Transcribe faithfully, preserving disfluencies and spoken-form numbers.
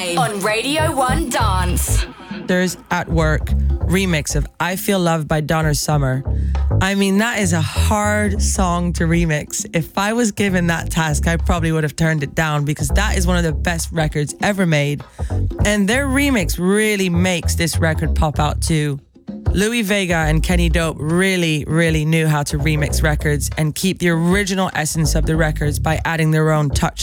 Renee on Radio one Dance. There's At Work remix of I Feel Loved by Donna Summer. I mean, that is a hard song to remix. If I was given that task, I probably would have turned it down because that is one of the best records ever made. And their remix really makes this record pop out too. Louis Vega and Kenny Dope really, really knew how to remix records and keep the original essence of the records by adding their own touch